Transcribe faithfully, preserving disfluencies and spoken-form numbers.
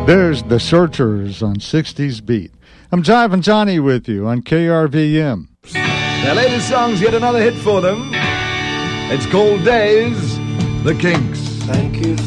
There's The Searchers on sixties Beat. I'm Jive and Johnny with you on K R V M. Their latest song's yet another hit for them. It's called Days, The Kinks. Thank you.